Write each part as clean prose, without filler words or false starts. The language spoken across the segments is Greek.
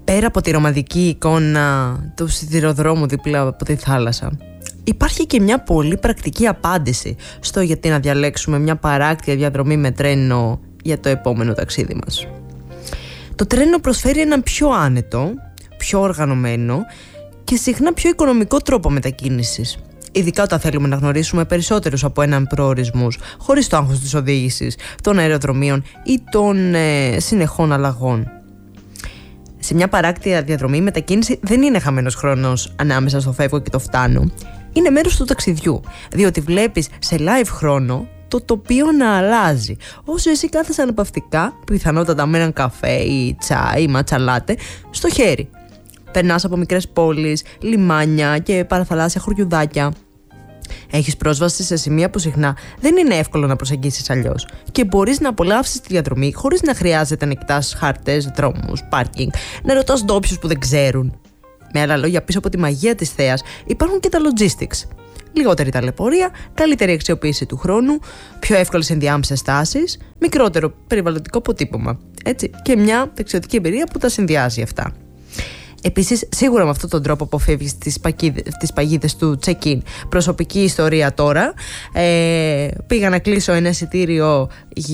Πέρα από τη ρομαντική εικόνα του σιδηροδρόμου δίπλα από τη θάλασσα, υπάρχει και μια πολύ πρακτική απάντηση στο γιατί να διαλέξουμε μια παράκτια διαδρομή με τρένο για το επόμενο ταξίδι μας. Το τρένο προσφέρει έναν πιο άνετο, πιο οργανωμένο και συχνά πιο οικονομικό τρόπο μετακίνησης. Ειδικά όταν θέλουμε να γνωρίσουμε περισσότερους από έναν προορισμούς, χωρίς το άγχος της οδήγησης, των αεροδρομίων ή των συνεχών αλλαγών. Σε μια παράκτια διαδρομή η μετακίνηση δεν είναι χαμένος χρόνος ανάμεσα στο φεύγω και το φτάνω. Είναι μέρος του ταξιδιού, διότι βλέπεις σε live χρόνο το τοπίο να αλλάζει. Όσο εσύ κάθεσαι αναπαυτικά, πιθανότατα με έναν καφέ ή τσάι ή ματσαλάτε στο χέρι. Περνάς από μικρές πόλεις, λιμάνια και παραθαλάσσια χωριουδάκια. Έχεις πρόσβαση σε σημεία που συχνά δεν είναι εύκολο να προσεγγίσεις αλλιώς και μπορείς να απολαύσεις τη διαδρομή χωρίς να χρειάζεται να κοιτάς χάρτες, δρόμους, πάρκινγκ, να ρωτάς ντόπιους που δεν ξέρουν. Με άλλα λόγια, πίσω από τη μαγεία της θέας υπάρχουν και τα logistics. Λιγότερη ταλαιπωρία, καλύτερη αξιοποίηση του χρόνου, πιο εύκολες ενδιάμεσες στάσεις, μικρότερο περιβαλλοντικό αποτύπωμα. Έτσι, και μια ταξιδιωτική εμπειρία που τα συνδυάζει αυτά. Επίσης, σίγουρα με αυτόν τον τρόπο αποφεύγεις τις παγίδες του check-in. Προσωπική ιστορία τώρα. Πήγα να κλείσω ένα εισιτήριο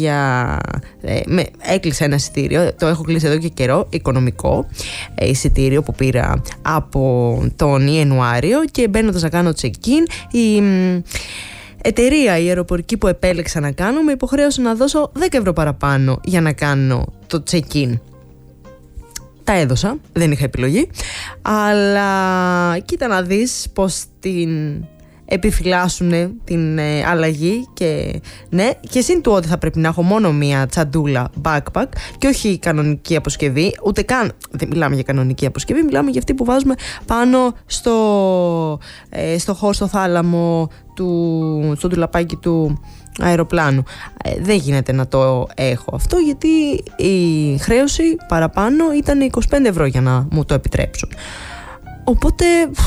έκλεισα ένα εισιτήριο, το έχω κλείσει εδώ και καιρό, οικονομικό εισιτήριο που πήρα από τον Ιανουάριο, και μπαίνοντας να κάνω check-in, η εταιρεία, η αεροπορική που επέλεξα να κάνω, με υποχρέωσε να δώσω 10 ευρώ παραπάνω για να κάνω το check-in. Τα έδωσα, δεν είχα επιλογή, αλλά κοίτα να δεις πως την επιφυλάσσουνε την αλλαγή και συν του ότι θα πρέπει να έχω μόνο μία τσαντούλα backpack και όχι κανονική αποσκευή, ούτε καν, δεν μιλάμε για κανονική αποσκευή, μιλάμε για αυτή που βάζουμε πάνω στο χώρο, στο θάλαμο στο ντουλαπάκι του αεροπλάνου. Δεν γίνεται να το έχω αυτό, γιατί η χρέωση παραπάνω ήταν 25 ευρώ για να μου το επιτρέψουν. Οπότε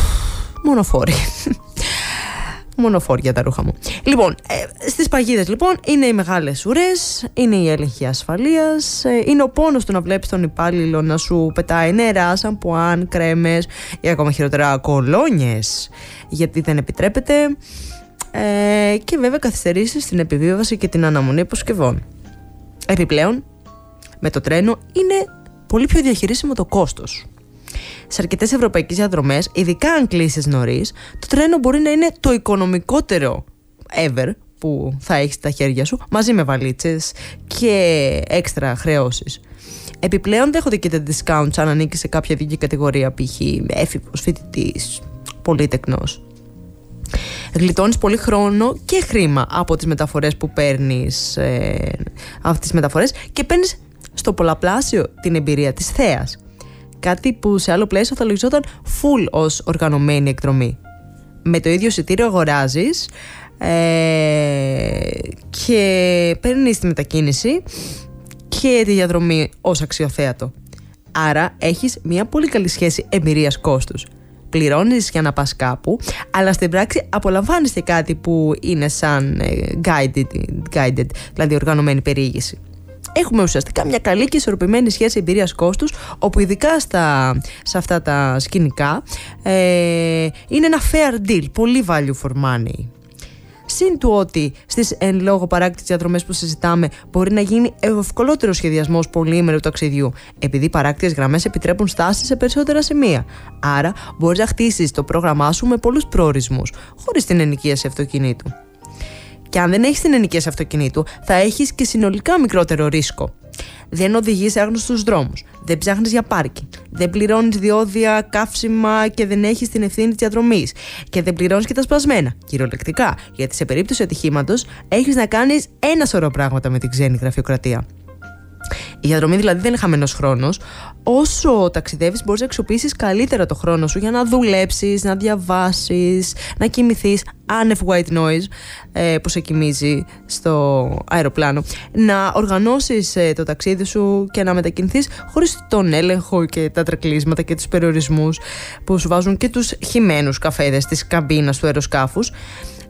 μονοφόροι για τα ρούχα μου. Λοιπόν, στις παγίδες λοιπόν είναι οι μεγάλες ουρές, είναι η έλεγχη ασφαλείας, είναι ο πόνος του να βλέπεις τον υπάλληλο να σου πετάει νερά, σαμπουάν, κρέμες ή ακόμα χειρότερα κολόνιες, γιατί δεν επιτρέπεται, και βέβαια καθυστερήσεις στην επιβίβαση και την αναμονή αποσκευών. Επιπλέον, με το τρένο είναι πολύ πιο διαχειρίσιμο το κόστος. Σε αρκετές ευρωπαϊκές διαδρομές, ειδικά αν κλείσεις νωρίς, το τρένο μπορεί να είναι το οικονομικότερο ever που θα έχεις στα χέρια σου, μαζί με βαλίτσες και έξτρα χρεώσεις. Επιπλέον δέχονται και τα discounts αν ανήκει σε κάποια ειδική κατηγορία, π.χ. έφηβος, φοιτητής, πολύτεκνος. Γλιτώνεις πολύ χρόνο και χρήμα από τις μεταφορές που παίρνεις, και παίρνεις στο πολλαπλάσιο την εμπειρία της θέας. Κάτι που σε άλλο πλαίσιο θα λογιζόταν full ως οργανωμένη εκδρομή. Με το ίδιο εισιτήριο αγοράζεις και παίρνεις τη μετακίνηση και τη διαδρομή ως αξιοθέατο. Άρα έχεις μια πολύ καλή σχέση εμπειρίας κόστους. Πληρώνεις για να πας κάπου, αλλά στην πράξη απολαμβάνεις και κάτι που είναι σαν guided, δηλαδή οργανωμένη περιήγηση. Έχουμε ουσιαστικά μια καλή και ισορροπημένη σχέση εμπειρίας κόστους, όπου ειδικά σε αυτά τα σκηνικά είναι ένα fair deal, πολύ value for money. Συν του ότι στις εν λόγω παράκτητες διαδρομές που συζητάμε μπορεί να γίνει ευκολότερο σχεδιασμός πολυήμερου ταξιδιού, επειδή οι παράκτητες γραμμές επιτρέπουν στάσεις σε περισσότερα σημεία. Άρα μπορείς να χτίσεις το πρόγραμμά σου με πολλούς προορισμούς, χωρίς την ενοικίαση αυτοκινήτου. Και αν δεν έχεις την ενοικίαση αυτοκινήτου, θα έχεις και συνολικά μικρότερο ρίσκο. Δεν οδηγείς σε άγνωστους δρόμους, δεν ψάχνεις για πάρκινγκ, δεν πληρώνεις διόδια, καύσιμα και δεν έχεις την ευθύνη της διαδρομής. Και δεν πληρώνεις και τα σπασμένα, κυριολεκτικά, γιατί σε περίπτωση ατυχήματος έχεις να κάνεις ένα σωρό πράγματα με την ξένη γραφειοκρατία. Η διαδρομή δηλαδή δεν είναι χαμένος χρόνος. Όσο ταξιδεύεις, μπορείς να αξιοποιήσεις καλύτερα το χρόνο σου για να δουλέψεις, να διαβάσεις, να κοιμηθείς, άνευ white noise που σε κοιμίζει στο αεροπλάνο, να οργανώσεις το ταξίδι σου και να μετακινηθείς χωρίς τον έλεγχο και τα τρεκλίσματα και τους περιορισμούς που σου βάζουν και τους χυμένους καφέδες της καμπίνας του αεροσκάφους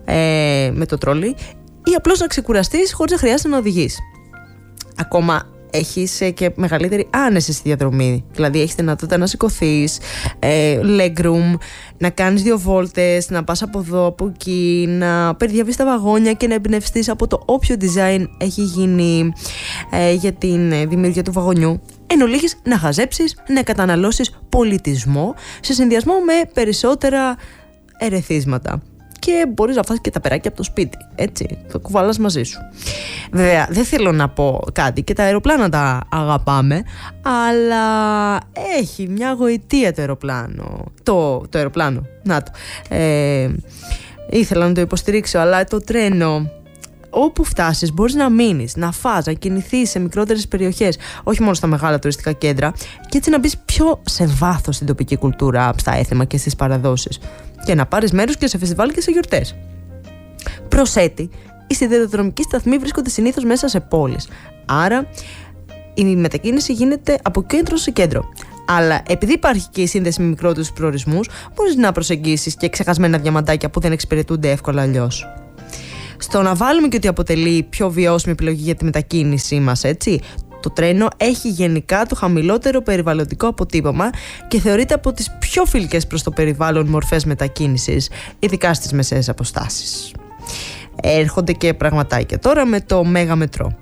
με το τρόλι, ή απλώς να ξεκουραστείς χωρίς να χρειάζεται να οδηγείς. Ακόμα έχεις και μεγαλύτερη άνεση στη διαδρομή. Δηλαδή έχεις δυνατότητα να σηκωθείς, legroom, να κάνεις 2 βόλτες, να πας από εδώ, από εκεί, να περιδιαβείς τα βαγόνια και να εμπνευστείς από το όποιο design έχει γίνει για την δημιουργία του βαγονιού. Εν ολίγης, να χαζέψεις, να καταναλώσεις πολιτισμό σε συνδυασμό με περισσότερα ερεθίσματα. Και μπορείς να φας και τα περάκια από το σπίτι, έτσι, το κουβαλάς μαζί σου. Βέβαια, δεν θέλω να πω κάτι, και τα αεροπλάνα τα αγαπάμε, αλλά έχει μια γοητεία το αεροπλάνο. Το αεροπλάνο, να το. Ήθελα να το υποστηρίξω, αλλά το τρένο, όπου φτάσεις μπορείς να μείνεις, να φας, να κινηθείς σε μικρότερες περιοχές, όχι μόνο στα μεγάλα τουριστικά κέντρα, και έτσι να μπεις πιο σε βάθος στην τοπική κουλτούρα, στα έθιμα και στις παραδόσεις, και να πάρεις μέρος και σε φεστιβάλ και σε γιορτές. Προσέτη, οι σιδηροδρομικοί σταθμοί βρίσκονται συνήθως μέσα σε πόλεις, άρα η μετακίνηση γίνεται από κέντρο σε κέντρο. Αλλά επειδή υπάρχει και η σύνδεση με μικρότερους προορισμούς, μπορείς να προσεγγίσεις και ξεχασμένα διαμαντάκια που δεν εξυπηρετούνται εύκολα αλλιώς. Στο να βάλουμε και ότι αποτελεί πιο βιώσιμη επιλογή για τη μετακίνησή μας, έτσι, το τρένο έχει γενικά το χαμηλότερο περιβαλλοντικό αποτύπωμα και θεωρείται από τις πιο φιλικές προς το περιβάλλον μορφές μετακίνησης, ειδικά στις μεσαίες αποστάσεις. Έρχονται και πραγματάκια τώρα με το Μέγα Μετρό.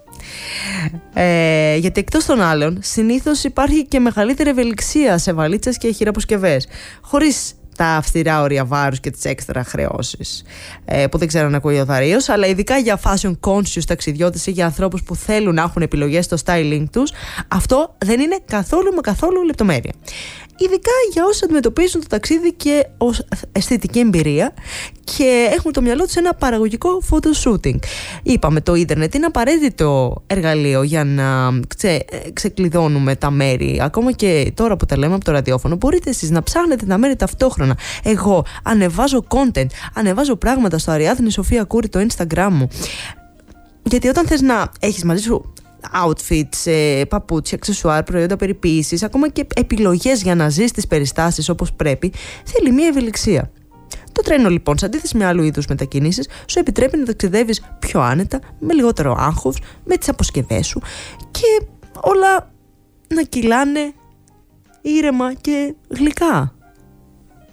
Γιατί εκτός των άλλων, συνήθως υπάρχει και μεγαλύτερη ευελιξία σε βαλίτσες και χειραποσκευές, χωρίς τα αυστηρά όρια βάρους και τις έξτρα χρεώσεις, που δεν ξέρω αν ακούει ο Δαρίος, αλλά ειδικά για fashion conscious ταξιδιώτες ή για ανθρώπους που θέλουν να έχουν επιλογές στο styling τους, αυτό δεν είναι καθόλου λεπτομέρεια. Ειδικά για όσους αντιμετωπίζουν το ταξίδι και ως αισθητική εμπειρία και έχουν το μυαλό τους ένα παραγωγικό photo shooting. Είπαμε, το ίντερνετ είναι απαραίτητο εργαλείο για να ξεκλειδώνουμε τα μέρη. Ακόμα και τώρα που τα λέμε από το ραδιόφωνο, μπορείτε εσείς να ψάχνετε τα μέρη ταυτόχρονα. Εγώ ανεβάζω content, ανεβάζω πράγματα στο Αριάδνη Σοφία Κούρη, το Instagram μου. Γιατί όταν θες να έχεις μαζί σου outfits, παπούτσια, αξεσουάρ, προϊόντα περιποίησης, ακόμα και επιλογές για να ζεις τις περιστάσεις όπως πρέπει, θέλει μια ευελιξία. Το τρένο λοιπόν, σε αντίθεση με άλλου είδους μετακινήσεις, σου επιτρέπει να ταξιδεύεις πιο άνετα, με λιγότερο άγχος, με τις αποσκευές σου και όλα να κυλάνε ήρεμα και γλυκά.